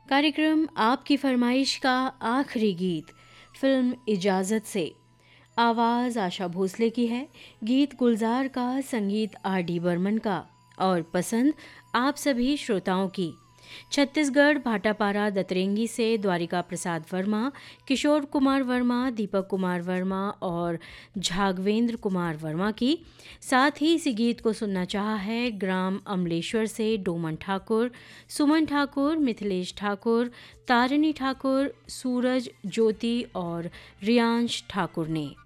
कार्यक्रम आपकी फरमाइश का आखिरी गीत फिल्म इजाज़त से। आवाज़ आशा भोसले की है, गीत गुलजार का, संगीत आर डी बर्मन का और पसंद आप सभी श्रोताओं की। छत्तीसगढ़ भाटापारा दतरेंगी से द्वारिका प्रसाद वर्मा, किशोर कुमार वर्मा, दीपक कुमार वर्मा और झागवेंद्र कुमार वर्मा की। साथ ही इसी गीत को सुनना चाहा है ग्राम अमलेश्वर से डोमन ठाकुर, सुमन ठाकुर, मिथिलेश ठाकुर, तारिणी ठाकुर, सूरज, ज्योति और रियांश ठाकुर ने।